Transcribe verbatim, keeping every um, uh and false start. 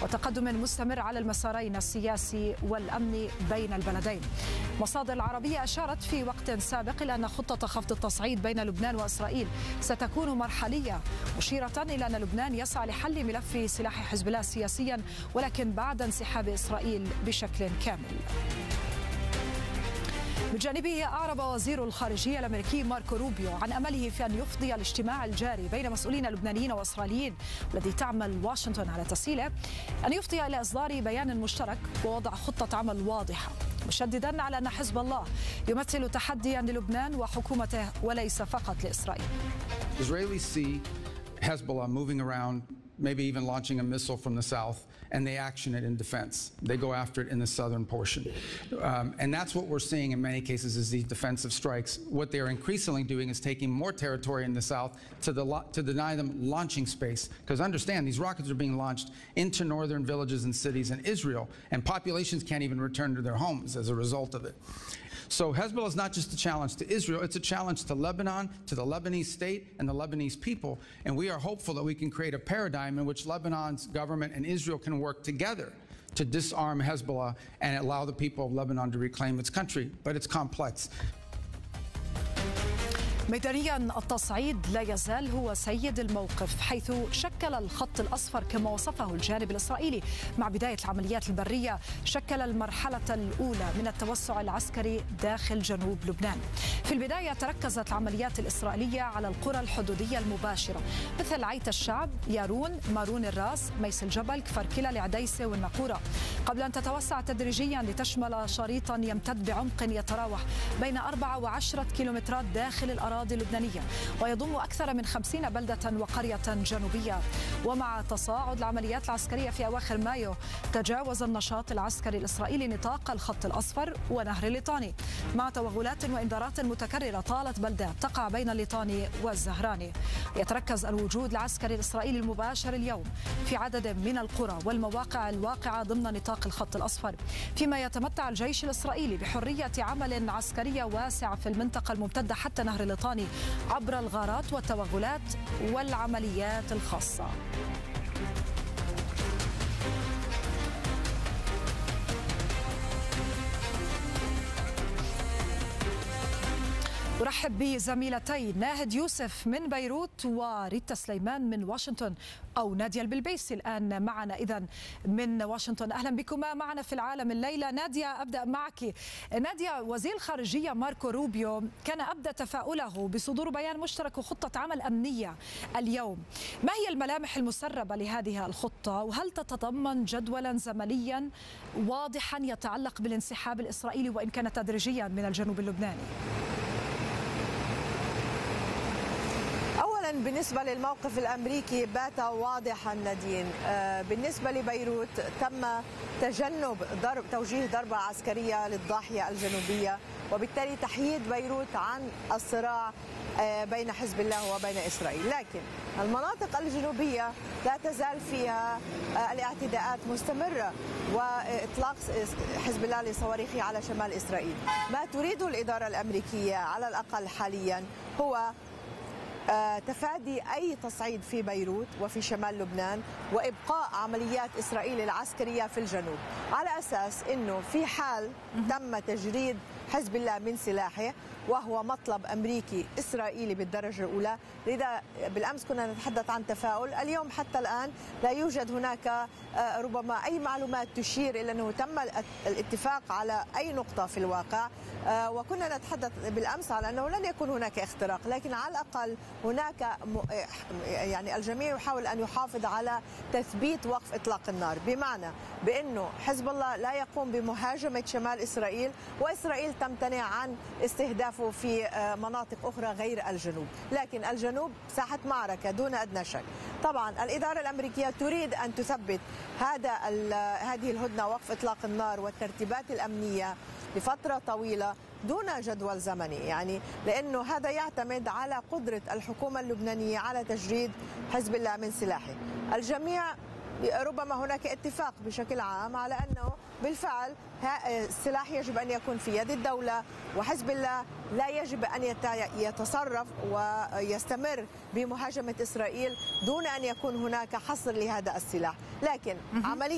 وتقدم مستمر على المسارين السياسي والأمني بين البلدين. مصادر عربية أشارت في وقت سابق إلى أن خطة خفض التصعيد بين لبنان وإسرائيل ستكون مرحلية، مشيرة إلى أن لبنان يسعى لحل ملف سلاح حزب الله سياسيا ولكن بعد انسحاب إسرائيل بشكل كامل. من جانبه أعرب وزير الخارجية الأمريكي ماركو روبيو عن أمله في أن يفضي الاجتماع الجاري بين مسؤولين لبنانيين وإسرائيليين الذي تعمل واشنطن على تسهيله أن يفضي إلى إصدار بيان مشترك ووضع خطة عمل واضحة، مشددا على أن حزب الله يمثل تحديا للبنان وحكومته وليس فقط لإسرائيل. Israelis see Hezbollah moving around, maybe even launching a missile from the south, and they action it in defense. They go after it in the southern portion. Um, and that's what we're seeing in many cases is these defensive strikes. What they're increasingly doing is taking more territory in the south to, the, to deny them launching space. Because understand, these rockets are being launched into northern villages and cities in Israel, and populations can't even return to their homes as a result of it. So Hezbollah is not just a challenge to Israel, it's a challenge to Lebanon, to the Lebanese state and the Lebanese people. And we are hopeful that we can create a paradigm in which Lebanon's government and Israel can work together to disarm Hezbollah and allow the people of Lebanon to reclaim its country. But it's complex. ميدانيا التصعيد لا يزال هو سيد الموقف، حيث شكل الخط الأصفر كما وصفه الجانب الإسرائيلي مع بداية العمليات البرية شكل المرحلة الأولى من التوسع العسكري داخل جنوب لبنان. في البداية تركزت العمليات الإسرائيلية على القرى الحدودية المباشرة مثل عيت الشعب، يارون، مارون الراس، ميس الجبل، كفر كلا، العديسة والناقورة، قبل أن تتوسع تدريجيا لتشمل شريطا يمتد بعمق يتراوح بين أربعة وعشرة كيلومترات داخل الأراضي اللبنانية ويضم أكثر من خمسين بلدة وقرية جنوبية. ومع تصاعد العمليات العسكرية في أواخر مايو تجاوز النشاط العسكري الإسرائيلي نطاق الخط الأصفر ونهر الليطاني مع توغلات وإنذارات متكررة طالت بلدات تقع بين الليطاني والزهراني. يتركز الوجود العسكري الإسرائيلي المباشر اليوم في عدد من القرى والمواقع الواقعة ضمن نطاق الخط الأصفر، فيما يتمتع الجيش الإسرائيلي بحرية عمل عسكرية واسعة في المنطقة الممتدة حتى نهر الليطاني عبر الغارات والتوغلات والعمليات الخاصة. أرحب بزميلتي ناهد يوسف من بيروت وريتا سليمان من واشنطن، أو نادية البلبيسي الآن معنا إذن من واشنطن. أهلا بكما معنا في العالم الليلة. نادية، أبدأ معك. نادية، وزير الخارجية ماركو روبيو كان أبدى تفاؤله بصدور بيان مشترك وخطة عمل أمنية اليوم. ما هي الملامح المسربة لهذه الخطة، وهل تتضمن جدولا زمنيا واضحا يتعلق بالانسحاب الإسرائيلي وإن كان تدريجيا من الجنوب اللبناني؟ بالنسبة للموقف الأمريكي بات واضحا نادين. بالنسبة لبيروت تم تجنب ضرب توجيه ضربة عسكرية للضاحية الجنوبية، وبالتالي تحييد بيروت عن الصراع بين حزب الله وبين إسرائيل. لكن المناطق الجنوبية لا تزال فيها الاعتداءات مستمرة وإطلاق حزب الله لصواريخه على شمال إسرائيل. ما تريده الإدارة الأمريكية على الأقل حاليا هو تفادي أي تصعيد في بيروت وفي شمال لبنان وإبقاء عمليات إسرائيل العسكرية في الجنوب، على أساس أنه في حال تم تجريد حزب الله من سلاحه، وهو مطلب أمريكي إسرائيلي بالدرجة الأولى. لذا بالأمس كنا نتحدث عن تفاؤل، اليوم حتى الآن لا يوجد هناك ربما أي معلومات تشير إلى أنه تم الاتفاق على أي نقطة في الواقع، وكنا نتحدث بالأمس على أنه لن يكون هناك اختراق، لكن على الأقل هناك يعني الجميع يحاول أن يحافظ على تثبيت وقف إطلاق النار، بمعنى بأنه حزب الله لا يقوم بمهاجمة شمال إسرائيل وإسرائيل تمتنع عن استهدافه في مناطق أخرى غير الجنوب. لكن الجنوب ساحة معركة دون أدنى شك. طبعا الإدارة الأمريكية تريد أن تثبت هذا هذه الهدنة وقف إطلاق النار والترتيبات الأمنية لفترة طويلة دون جدول زمني، يعني لأنه هذا يعتمد على قدرة الحكومة اللبنانية على تجريد حزب الله من سلاحه. الجميع ربما هناك اتفاق بشكل عام على أنه بالفعل السلاح يجب أن يكون في يد الدولة، وحزب الله لا يجب أن يتصرف ويستمر بمهاجمة إسرائيل دون أن يكون هناك حصر لهذا السلاح. لكن عملية